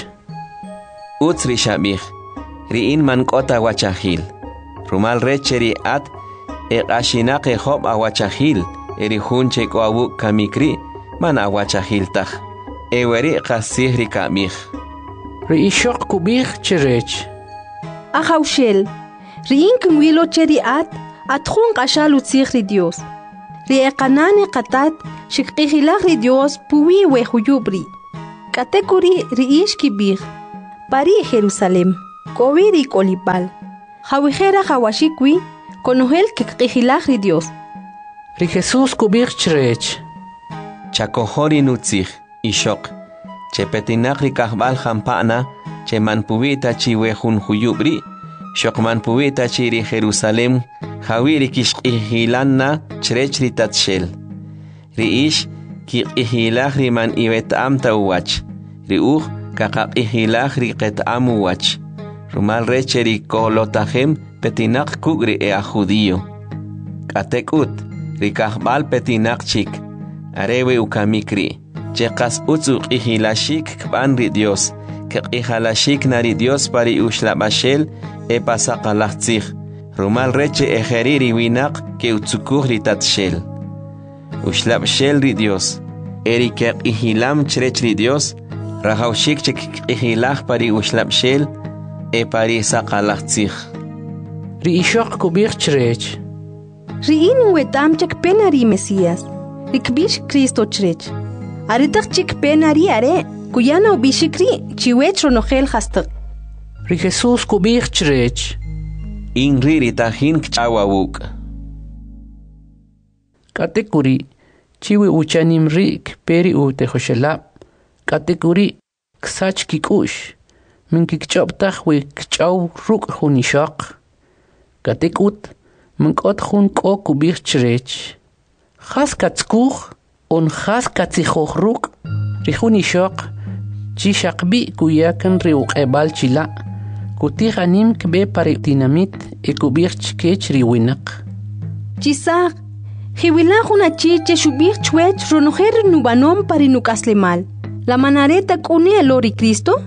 Utz ri shabich riin mankota wachahil rumal recheri at e qashinaq e hob awachahil eri hunche ko awu kamikri man awachahil tah e weri qasih ri kamich ri ishok kubich chrech Ajaushel Riin kumwilo cheri at atjun qashalu tsikhri Dios. Ri eqanani qatat shikqihilagri Dios puwi wehuyubri. Katekuri riish kibir. Pari Jerusalem. Koviri kolipal. Jawijera jawashikwi konohel kikqihilagri Dios. Ri Jesús kubir chrech. Chakohori nutzich ishok. Che petinakri kahbal jampana. Che manpuita chiwe hun huyubri. Shok manpuita chiri Jerusalem. Jawiri kishqihilanna chrechri tatshel. Riish kikqihilagri man iwet amta uwach. Riuch kakaqihilagri qet amuwach. Rumal recheri kolotajem petinak kugri ea judío. Katekut rikahbal petinak chik. Arewe ukamikri. Chekas utsu qihilashik kbanri Dios. Kiqihalashik nari Dios pari ushlabashel e pasaqalachtzich. Rumal reche ejeriri winak ke utsukugri tatshel. Ushlabshel ri Dios. Eri kiqihilam chrechri Dios. Rahaushik chik qihilach pari ushlabshel e pari saqalachtzich. Ri ishok kubir chrech. Riin wetam chik penari Mesías. Rikbish Cristo chrech. Aritak chik penari are kuyana ubishikri chiwech ronogel hastak. Ri Jesús kubir chrech. Inriri tahin kchawawuk. Katekuri chiwi uchanim rik peri u tehoshelab. Katekuri ksach kikush. Min kikchoptach we kchaw ruk hunishak. Katekut minkot hun ko kubir chrech. Khas katskuch on khas katsichoch ruk. Rihunishak chishakbi kuyakan riuk ebal chila. Kutihanim kbe pari dinamit e kubir chkech riwinak. Chisak hiwilahuna chiche shubir chwech ronoher nubanom pari nukaslemal. La manareta kune lori Cristo?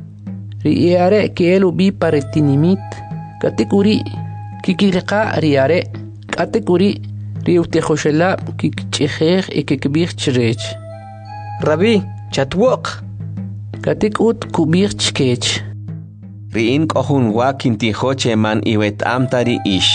Riare que el ubi pare tinimit. Katekuri kikilqa riare. Katekuri riutejoshela kikchejer e kikbir chrech. Rabbi, chatwok. Katekut kubir chkech. Riin kohun wakin tijoche man iwet amtari ish.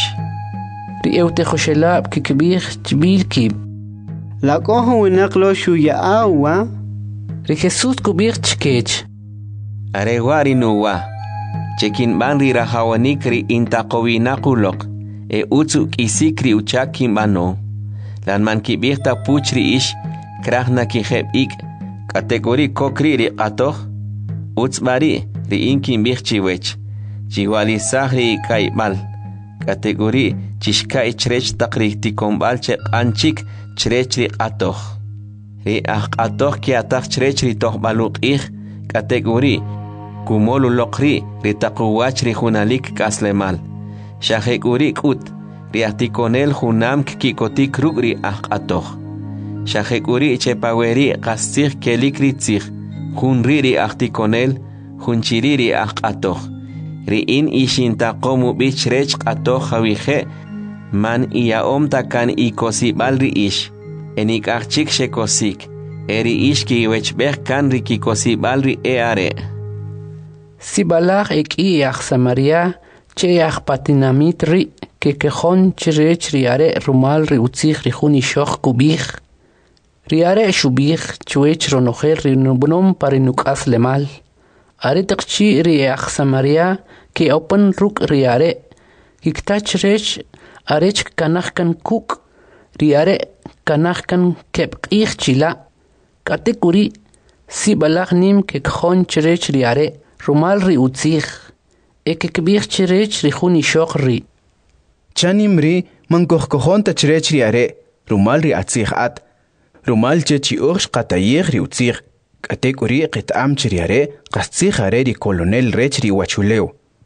Riutejoshela kikbir chbilkib. La kohun winaklo shuya awa. Ri Jesús kubir chkech. Arewari nuwa. Chekin banri rahawanikri intaqowinakulok. E utsuk isikri uchakin bano. Lan man kibirta puchri ish. Krahna kijeb ik. Kategori kokri ri qatoh. Utsbari ri inkin birchiwech. Chiwalisahri kaibal. Kategori chishka ichrech takri tikombal che anchik chrech ri qatoh. Ri ah qatoh ki atah chrech ri toh baluk ik. Kategori kumolu lokri ri taquwach ri hunalik kaslemal. Shaheguri kut ri atikonel hunam kikotik ruk ri ah qatoh. Shaheguri chepaweri qastir kelikri tzich. Hunriri ahtikonel hunchiriri ah qatoh. Ri in ishinta qomu bichrech qatoh hawije man iaom takan ikosibal ri ish. Enik achik shekosik. Eri ish ki wechbeh kan ri kikosibal ri eare. Sibalach ek iach Samaria cheach patinamit ri ke kejon chrech riare rumal ri utzich ri hun ishok kubich. Riare shubich chwech ronocher ri nubnom parinukas lemal. Are takchi riach Samaria ke open ruk riare. Kiktach rech arech kanachkan kuk. Riare kanachkan kep ich chila. Katekuri sibalach nim ke kejon chrech riare. Rumal ri utzich. Eke kbir chrech ri hun ishok ri. Chanim ri mankoh kohon ta chrech ri are. Rumal ri atzich at. Rumal chechi ursh qatayeg ri utzich. Katek uri qit am chri are. Qastzich are ri kolonel rech ri wachuleo.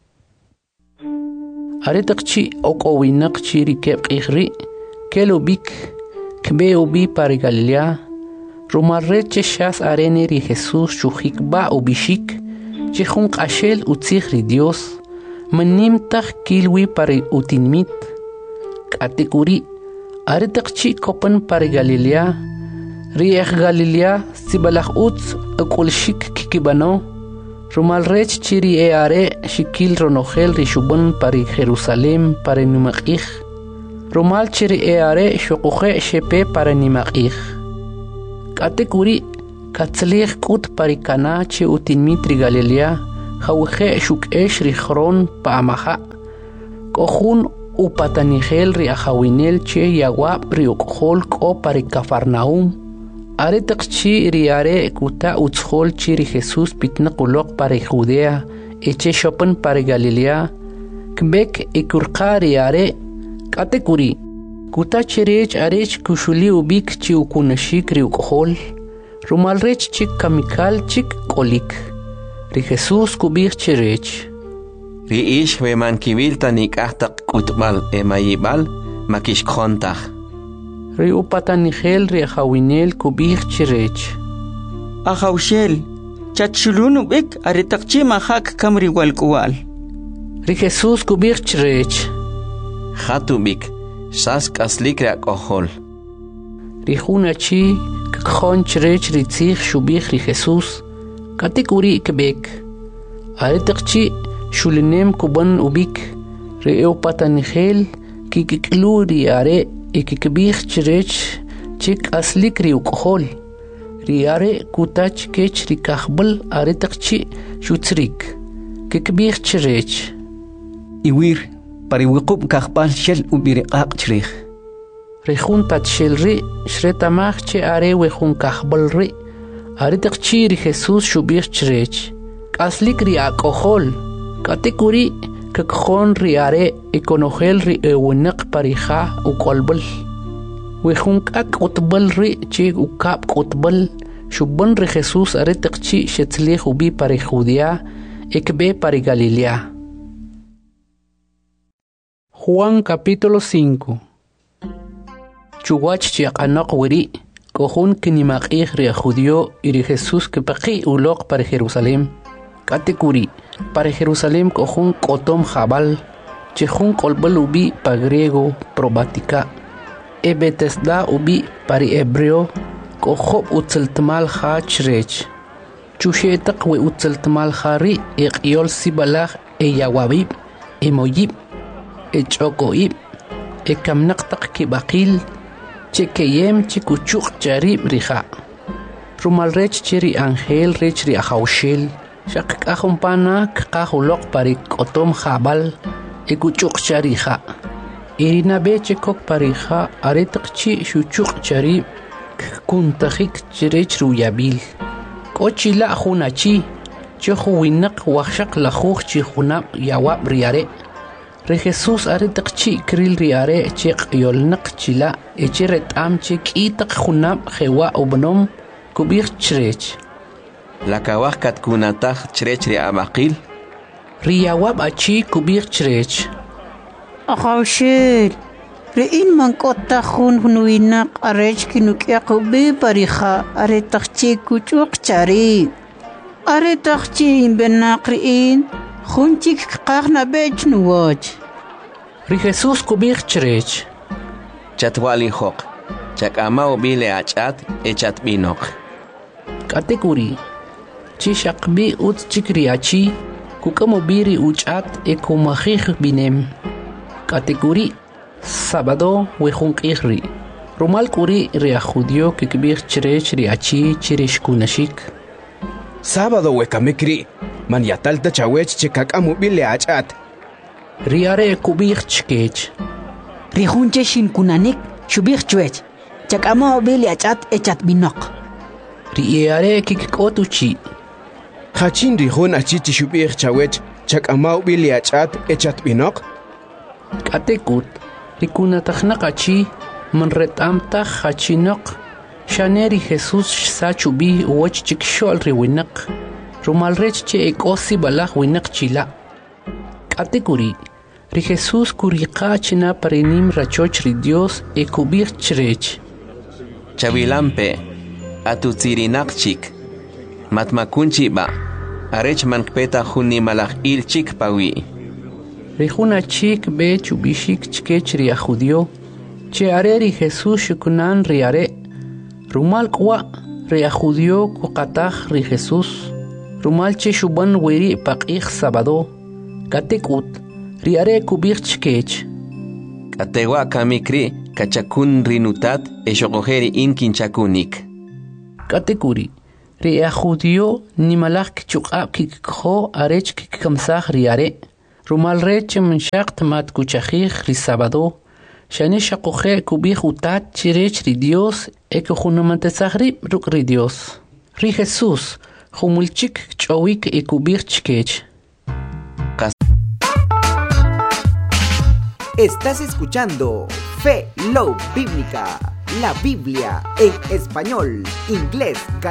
Are takchi oko winak chi ri kep ri. Kelo bik. Kbe ubi pari Galilea. Rumal reche shas arene ri Jesus chuchik ba ubishik. Chihun qashel utzich ri Dios. Manim tach kilwi pari utinmit. Katekuri. Are takchi kopan pari Galilea. Riech Galilea sibalach utz akulshik kikibano. Rumal rech chiri e are shikil ronogel rishubun pari Jerusalem pari numakih. Rumal chiri e are shokuche shepe pari nimakih. Kate kuri katzlich kut pari kana che utinmitri Galilea jauche shuk esh richron pa amaha. Kohun upatanigel ri ajawinel che yawab ri ukhol ko pari Cafarnaum. Are taqchi ri are kuta utshol chi ri Jesus pitna qulok pari Judea eche shopen pari Galilea kbek ikurqa ri are kate kuri kuta chirech arech kushuli ubik chi ukunashik ri ukhol rumal rech chik kamikal chik kolik ri Jesus kubik chirech ri ish we man kivilta nikahtak kutbal emayibal makish khontah ri upatanigel ri ajawinel kubik chirech Ajawshel chachulunu bek aritaqchi mahak kamri walkuwal ri Jesus kubik chirech Hatubik sas kaslik ra kohol ri hunachi khon chirech ri tsikh shubik ri Jesus katikuri kbek aritaqchi shulinem kuban ubik ri upatanigel kikiklu ri are ikikbik chirech chik aslik ri ukhol ri are kutach kech ri kahbal aritaqchi shutsrik kikbik chirech iwir pari wiqub kahbal shel ubiriqaq chirich ri juntat shel ri shretamach che are we jun kahbal ri aritaqchi ri Jesus shubik chirech aslik ri akohol katikuri kakkhon ri are ikonogel ri ewnaq parija ukolbal we jun kak utbal ri chi ukap utbal shubban ri Jesus aritaqchi shetzlich ubi pari Judea ekbe pari Galilea. Juan capítulo cinco. Chuwach chiaqanaq wiri kohun kinimaqih ri judío y ri Jesus que paqi uloq para Jerusalem katikuri para Jerusalem kohun kotom jabal chejun kolbal ubi pa griego probatica e Betesda ubi pari hebreo kohob utzeltmal ha chrech chushetaq we utzeltmal hari iqyol sibalaj e yawabib e moyib e chokoib e kamnaqtaq kibaqil chekeyem chikuchuq charib riha rumal rech chiri angel rech ri ajawshel shaq qahumpana qahuloq pari kotom jabal e kuchuq chariha irina beche kok parija aretaqchi shuchuq charib kuntajik chirech ruyabil kochila hunachi chohu winaq waqshaq lajuj chi junab yawab riare Re Jesus aritaqchi kril riare cheq yolnaq chila echeret am chek itaq junab jewa ubnom kubir chrech la kawaj kat kunataj chrech ri abaqil riyawab achi kubir chrech Ajawshel re in man kota hun hunuinaq arech kinukyaq ubi parija aretaqchi kuchuq chari aretaqchi benaq riin Junchik qaqna bech nuwach. Ri Jesus kubir chrech. Chatwali hoq. Chakama ubile achat echat binok. Katekuri. Chishaqbi ut chikriachi kukamobiri uchat ekumajij binem. Katekuri. Sábado wejunqihri. Rumal kuri ria judio kikbir chrech riachi chirishkunashik. Sábado wekamikri. Man yatalta chawech chekakamu bile achat. Riare kubir chkech. Rihunche shin kunanik shubir chwech. Chakama bile achat echat binok. Riare kikkotuchi. Hachin rihun achichi shubir chawech chakama bile achat echat binok. Katekut. Rikunatajnaqachi man retamtaj hachinok. Shaneri Jesus sachubi uwach chikshol riwinak. Rumal rech che ekosi balaj winaq chila. Katekuri. Ri Jesus kuriqa china parenim rachoch ri Dios e kubir chrech. Chavilampe atutsirinaqchik matmakunchi ba arech mankpeta junni malaj il chik pawi. Ri juna chik be chubishik chkech ri judio che are ri Jesus shukunan ri are. Rumal kwa ri judio kuqataj ri Jesus. rumalche shuban wiri paqih sabado katekut riare kubir chkech Katewa kamikri kachakun rinutat eshokoheri inkin chakunik katekuri ria judío ni malak chuqab kikho arech kikamsah riare rumal rech mshaqt mat kuchajih ri sabado shani shaqohe kubih utat chirech ri Dios eko junamantesahri ruk ri Dios ri Jesús humulchik chowik e kubih chkech. Estás escuchando Fe Love Bíblica, la Biblia en español, inglés,